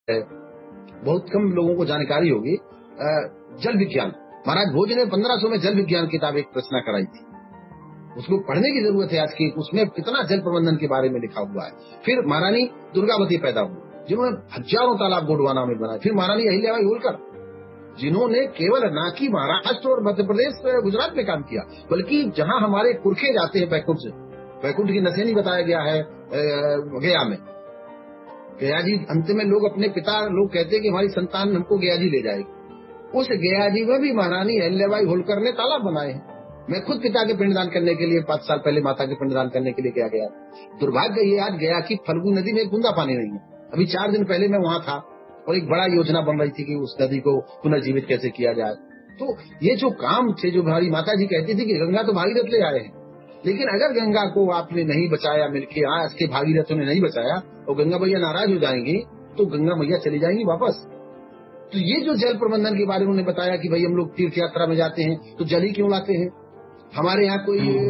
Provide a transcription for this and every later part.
है, बहुत कम लोगों को जानकारी होगी। जल विज्ञान, महाराज भोज ने 1500 में जल विज्ञान किताब एक रचना कराई थी। उसको पढ़ने की जरूरत है आज की। उसमें कितना जल प्रबंधन के बारे में लिखा हुआ है। फिर महारानी दुर्गावती पैदा हुई, जिन्होंने हजारों तालाब गोंडवाना में बनाए। फिर महारानी अहिल्याबाई होलकर, जिन्होंने केवल ना कि महाराष्ट्र और मध्य प्रदेश गुजरात में काम किया, बल्कि जहां हमारे पुरखे जाते हैं बैकुंठ की नसेनी बताया गया है गया में। गया जी अंत में लोग अपने पिता लोग कहते हैं कि हमारी संतान हमको गया जी ले जाएगी। उस गया जी में भी महारानी अहिल्याबाई होलकर ने तालाब बनाए हैं। मैं खुद पिता के पिंडदान करने के लिए 5 साल पहले माता के पिंडदान करने के लिए गया। दुर्भाग्य ये आज गया कि फल्गु नदी में एक बूंदा पानी नहीं है। अभी 4 दिन पहले मैं वहां था और एक बड़ा योजना बन रही थी कि उस नदी को पुनर्जीवित कैसे किया जाए। तो ये जो काम थे, जो हमारी माता जी कहती थी कि गंगा तो भागीरथ ले आए हैं, लेकिन अगर गंगा को आपने नहीं बचाया मिलके, आज के भागीरथों ने नहीं बचाया और गंगा मैया नाराज हो जाएंगी तो गंगा मैया चली जाएंगी वापस। तो ये जो जल प्रबंधन के बारे में उन्होंने बताया कि भाई हम लोग तीर्थ यात्रा में जाते हैं तो जल ही क्यों लाते हैं। हमारे यहाँ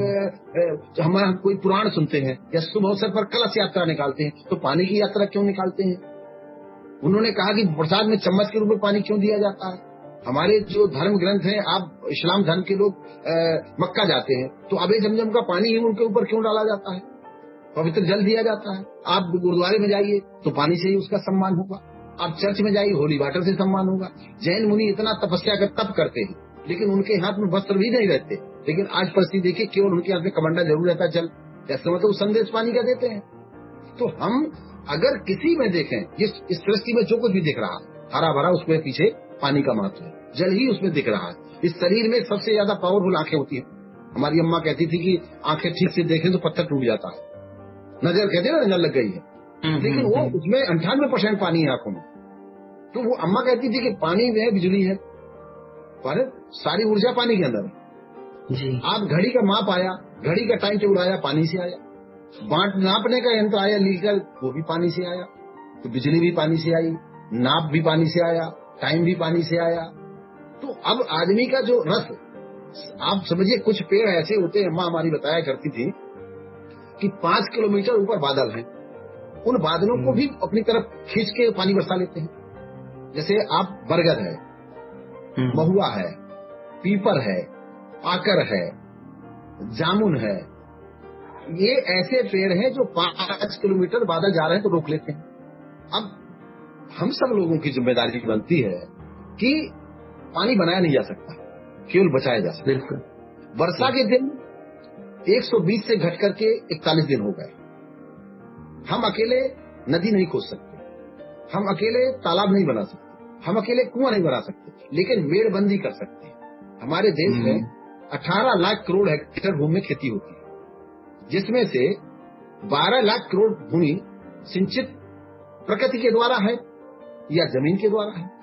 कोई पुराण सुनते हैं या शुभ अवसर पर कलश यात्रा निकालते हैं तो पानी की यात्रा क्यों निकालते हैं। उन्होंने कहा कि प्रसाद में चम्मच के रूप में पानी क्यों दिया जाता है। हमारे जो धर्म ग्रंथ हैं, आप इस्लाम धर्म के लोग मक्का जाते हैं तो अबे जमजम का पानी ही उनके ऊपर क्यों डाला जाता है, पवित्र जल दिया जाता है। आप गुरुद्वारे में जाइए तो पानी से ही उसका सम्मान होगा। आप चर्च में जाइए होली वाटर से सम्मान होगा। जैन मुनि इतना तपस्या कर तप करते हैं, लेकिन उनके हाथ में वस्त्र भी नहीं रहते। लेकिन आज परिस्थिति देखिए, केवल उनके हाथ में कमंडा जरूर रहता है जल। ऐसा मतलब संदेश पानी का देते हैं। तो हम अगर किसी में देखें, इस सृष्टि में जो कुछ भी दिख रहा हरा भरा, उसमें पीछे पानी का महत्व है, जल ही उसमें दिख रहा है। इस शरीर में सबसे ज्यादा पावरफुल आंखें होती है। हमारी अम्मा कहती थी कि आंखें ठीक से देखें तो पत्थर टूट जाता है। नजर कहते हैं ना, नजर लग गई है, लेकिन वो उसमें 98% पानी है आंखों में। तो वो अम्मा कहती थी कि पानी में बिजली है, पर सारी ऊर्जा पानी के अंदर है जी। आप घड़ी का माप आया, घड़ी का टाइम टेबल आया, पानी से आया। नापने का यंत्र आया लीटर, वो भी पानी से आया। तो बिजली भी पानी से आई, नाप भी पानी से आया, टाइम भी पानी से आया। तो अब आदमी का जो रस, आप समझिए कुछ पेड़ ऐसे होते हैं, अम्मा हमारी बताया करती थी कि 5 किलोमीटर ऊपर बादल हैं, उन बादलों को भी अपनी तरफ खींच के पानी बरसा लेते हैं। जैसे आप बरगद है, महुआ है, पीपर है, आकर है, जामुन है, ये ऐसे पेड़ हैं जो 5 किलोमीटर बादल जा रहे हैं तो रोक लेते हैं। अब हम सब लोगों की जिम्मेदारी बनती है कि पानी बनाया नहीं जा सकता, केवल बचाया जा सकता। बिल्कुल। वर्षा के दिन 120 से घट करके 41 दिन हो गए। हम अकेले नदी नहीं खोद सकते, हम अकेले तालाब नहीं बना सकते, हम अकेले कुआं नहीं बना सकते, लेकिन मेड़बंदी कर सकते हैं। हमारे देश में 18 लाख करोड़ हेक्टेयर भूमि में खेती होती है, जिसमें से 12 लाख करोड़ भूमि सिंचित प्रकृति के द्वारा है या जमीन के द्वारा है।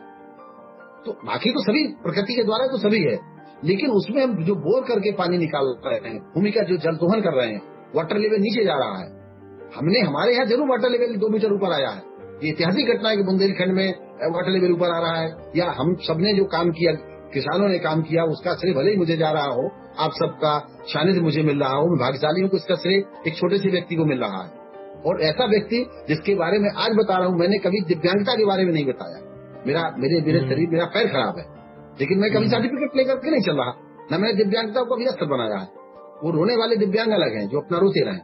तो बाकी तो सभी प्रकृति के द्वारा तो सभी है, लेकिन उसमें हम जो बोर करके पानी निकाल रहे हैं, भूमि का जो जल दोहन कर रहे हैं, वाटर लेवल नीचे जा रहा है। हमारे यहाँ जरूर वाटर लेवल 2 मीटर ऊपर आया है। ये ऐतिहासिक घटना है कि बुंदेलखंड में वाटर लेवल ऊपर आ रहा है, या हम सबने जो काम किया, किसानों ने काम किया, उसका श्रेय भले ही मुझे जा रहा हो, आप सबका सानिध्य मुझे मिल रहा हो, मैं भाग्यशाली हूँ कि इसका श्रेय एक छोटे से व्यक्ति को मिल रहा है। और ऐसा व्यक्ति जिसके बारे में आज बता रहा हूँ, मैंने कभी दिव्यांगता के बारे में नहीं बताया। मेरे शरीर, मेरा पैर खराब है, लेकिन मैं कभी सर्टिफिकेट लेकर के नहीं चल रहा, न मैंने दिव्यांगता को कभी अस्त्र बनाया है। वो रोने वाले दिव्यांग अलग हैं जो अपना रोते रहे।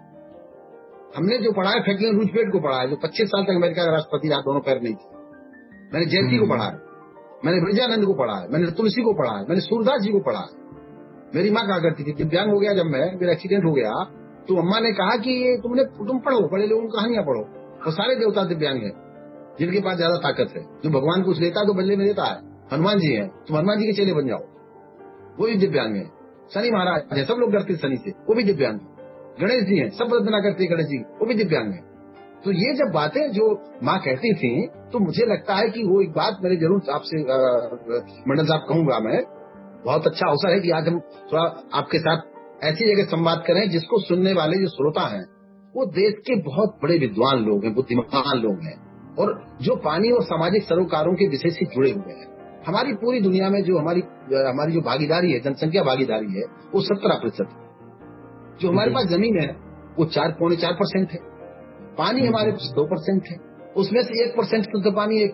हमने जो पढ़ा है, फ्रैंकलिन रूजवेल्ट को पढ़ा है, जो 25 साल तक अमेरिका का राष्ट्रपति रहा, दोनों पैर नहीं थे। मैंने जयंती को पढ़ा है, मैंने ब्रजानंद को पढ़ा है, मैंने तुलसी को पढ़ा है, मैंने सूरदास जी को पढ़ा है। मेरी माँ कहा करती थी, दिव्यांग हो गया जब मेरा एक्सीडेंट हो गया तो अम्मा ने कहा कि ये तुम पढ़ो, बड़े लोगों की कहानियां पढ़ो। और सारे देवता दिव्यांग हैं जिनके पास ज्यादा ताकत है, जो भगवान कुछ लेता है तो बदले में देता है। हनुमान जी हैं, तुम हनुमान जी के चेले बन जाओ, वो भी दिव्यांग है। शनि महाराज है, सब लोग डरते शनि से, वो भी दिव्यांग है। गणेश जी हैं, सब वंदना करते गणेश जी, वो भी दिव्यांग है। तो ये जब बातें जो माँ कहती थी, तो मुझे लगता है कि वो एक बात मैंने जरूर आपसे मंडल साहब कहूंगा, मैं बहुत अच्छा अवसर है कि आज हम थोड़ा आपके साथ ऐसी जगह संवाद करें जिसको सुनने वाले जो श्रोता हैं वो देश के बहुत बड़े विद्वान लोग हैं, बुद्धिमान लोग हैं, और जो पानी और सामाजिक सरोकारों के विषय से जुड़े हुए हैं। हमारी पूरी दुनिया में जो हमारी जो भागीदारी है, जनसंख्या भागीदारी है, वो 17% है। जो हमारे पास जमीन है वो 4.4% है। पानी हमारे पास 2% है, उसमें से 1% शुद्ध पानी